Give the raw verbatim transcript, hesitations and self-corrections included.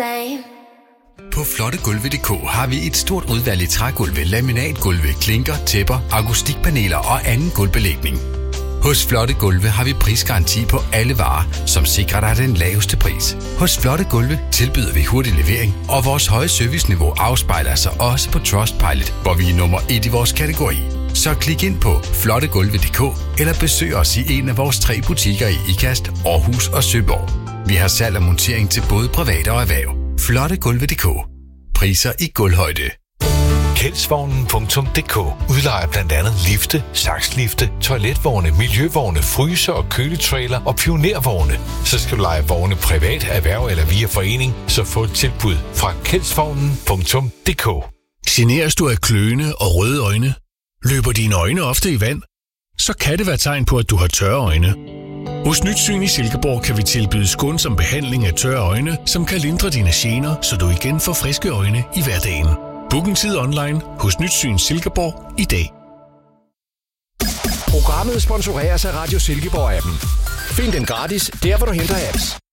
same. På flotte gulve punktum d k har vi et stort udvalg i trægulve, laminatgulve, klinker, tæpper, akustikpaneler og anden gulvbelægning. Hos Flotte Gulve har vi prisgaranti på alle varer, som sikrer dig den laveste pris. Hos Flotte Gulve tilbyder vi hurtig levering, og vores høje serviceniveau afspejler sig også på Trustpilot, hvor vi er nummer et i vores kategori. Så klik ind på flotte gulve punktum d k eller besøg os i en af vores tre butikker i Ikast, Aarhus og Søborg. Vi har salg og montering til både private og erhverv. Flotte Gulve punktum d k. Priser i gulvhøjde. Kældsvognen punktum d k udlejer blandt andet lifte, sakslifte, toiletvogne, miljøvogne, fryser og køletrailer og pionervogne. Så skal du leje vogne privat, erhverv eller via forening, så få et tilbud fra kældsvognen punktum d k. Generes du af kløende og røde øjne? Løber dine øjne ofte i vand? Så kan det være tegn på, at du har tørre øjne. Hos Nytsyn i Silkeborg kan vi tilbyde skånsom behandling af tørre øjne, som kan lindre dine gener, så du igen får friske øjne i hverdagen. Book en tid online hos Nytsyn Silkeborg i dag. Programmet sponsoreres af Radio Silkeborg-appen. Find den gratis, der hvor du henter apps.